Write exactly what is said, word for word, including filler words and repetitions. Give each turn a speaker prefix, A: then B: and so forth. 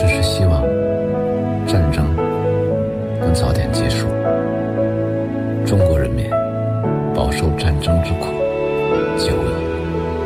A: 只是希望战争能早点结束，中国人民饱受战争之苦久矣。